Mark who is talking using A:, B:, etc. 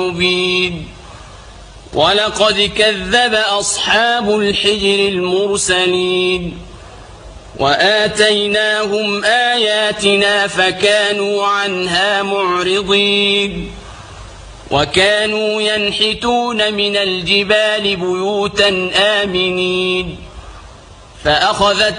A: مبين. ولقد كذب أصحاب الحجر المرسلين وآتيناهم آياتنا فكانوا عنها معرضين. وكانوا ينحتون من الجبال بيوتا آمنين فأخذت